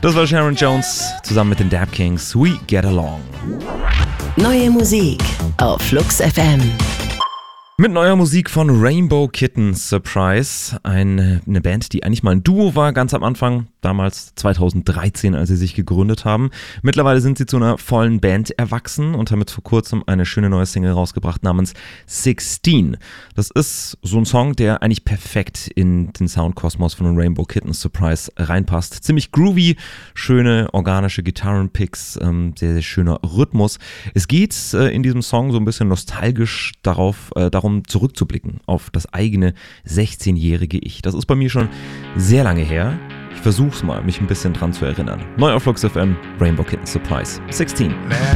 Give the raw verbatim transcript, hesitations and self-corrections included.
Das war Sharon Jones zusammen mit den Dap Kings. We Get Along. Neue Musik auf Flux F M. Mit neuer Musik von Rainbow Kitten Surprise. Eine, eine Band, die eigentlich mal ein Duo war, ganz am Anfang. Damals zweitausenddreizehn, als sie sich gegründet haben. Mittlerweile sind sie zu einer vollen Band erwachsen und haben jetzt vor kurzem eine schöne neue Single rausgebracht namens sechzehn. Das ist so ein Song, der eigentlich perfekt in den Soundkosmos von Rainbow Kitten Surprise reinpasst. Ziemlich groovy, schöne organische Gitarrenpicks, ähm, sehr, sehr schöner Rhythmus. Es geht äh, in diesem Song so ein bisschen nostalgisch darauf, äh, darum zurückzublicken auf das eigene sechzehnjährige Ich. Das ist bei mir schon sehr lange her. Ich versuch's mal, mich ein bisschen dran zu erinnern. Neu auf Flux F M, Rainbow Kitten Surprise sechzehn.